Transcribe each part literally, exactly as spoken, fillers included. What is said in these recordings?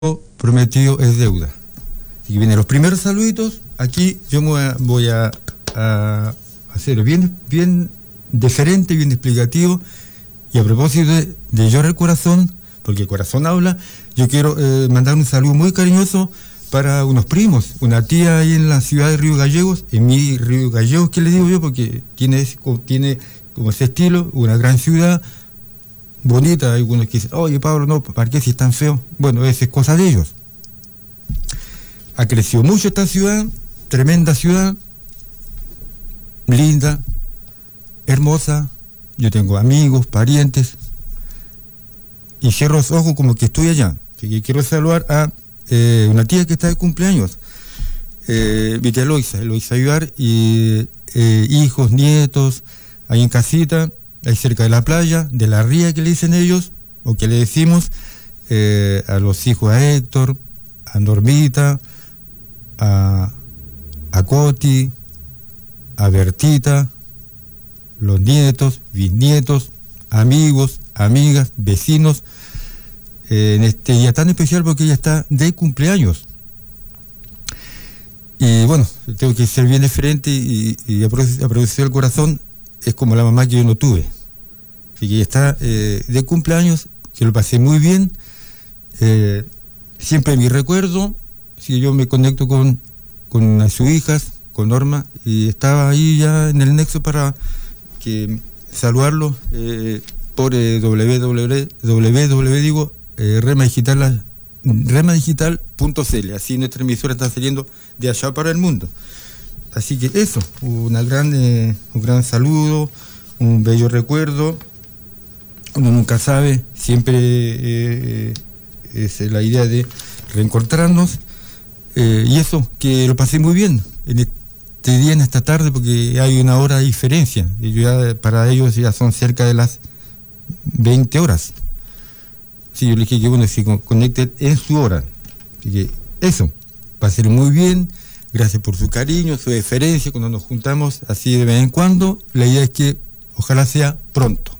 Prometido es deuda. Así que vienen los primeros saluditos. Aquí yo me voy a, voy a, a hacerlo bien, bien diferente, bien explicativo. Y a propósito de, de llorar el corazón, porque el corazón habla, yo quiero eh, mandar un saludo muy cariñoso para unos primos, una tía ahí en la ciudad de Río Gallegos, en mi Río Gallegos, que le digo yo, porque tiene, tiene como ese estilo, una gran ciudad bonita. Hay algunos que dicen, oye Pablo, no, ¿para qué si es tan feo? Bueno, esa es cosa de ellos. Ha crecido mucho esta ciudad, tremenda ciudad, linda, hermosa. Yo tengo amigos, parientes, y cierro los ojos como que estoy allá. Así que quiero saludar a eh, una tía que está de cumpleaños, eh, mi tía Eloisa, Eloisa Ayudar, y eh, hijos, nietos, ahí en casita, ahí cerca de la playa, de la ría que le dicen ellos, o que le decimos, eh, a los hijos, a Héctor, a Normita, a, a Coti, a Bertita, los nietos, bisnietos, amigos, amigas, vecinos, eh, en este día tan especial porque ella está de cumpleaños. Y bueno, tengo que ser bien diferente y, y a producir el corazón es como la mamá que yo no tuve. Así que ella está eh, de cumpleaños, que lo pasé muy bien. Eh, siempre mi recuerdo, si yo me conecto con, con sus hijas, con Norma, y estaba ahí ya en el nexo para que saludarlo eh, por eh, www, digo, eh, Rema Digital, rema digital punto c l. Así nuestra emisora está saliendo de allá para el mundo. Así que eso, una gran, eh, un gran saludo, un bello recuerdo. Uno nunca sabe, siempre eh, es la idea de reencontrarnos, eh, y eso, que lo pasé muy bien en este día, en esta tarde, porque hay una hora de diferencia, y ya, para ellos ya son cerca de las veinte horas. Sí, yo le dije que bueno, si conecten en su hora. Así que eso, pasé muy bien, gracias por su cariño, su deferencia cuando nos juntamos así de vez en cuando. La idea es que ojalá sea pronto.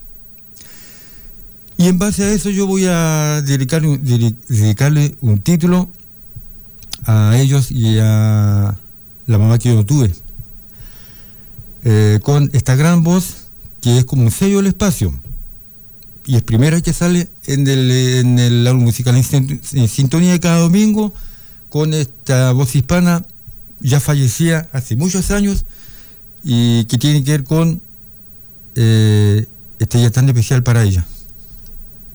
Y en base a eso yo voy a dedicarle, dedicarle un título a ellos y a la mamá que yo no tuve, eh, con esta gran voz que es como un sello del espacio, y es primera que sale en el, en el álbum musical en, en sintonía de cada domingo, con esta voz hispana ya fallecida hace muchos años y que tiene que ver con eh, este día tan especial para ella.